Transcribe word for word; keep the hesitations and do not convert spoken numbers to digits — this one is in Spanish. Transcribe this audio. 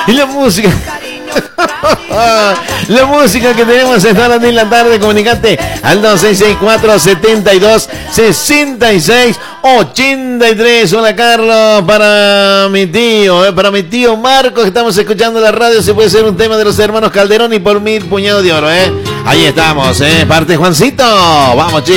Y la música. La música que tenemos esta hora de la tarde, comunicante al dos seis seis cuatro, setenta y dos, sesenta y seis, ochenta y tres. Hola Carlos, para mi tío, eh, para mi tío Marco, que estamos escuchando la radio, se puede ser un tema de los hermanos Calderón y por mil puñados de oro, eh. Ahí estamos, eh. Parte Juancito. Vamos, chicos.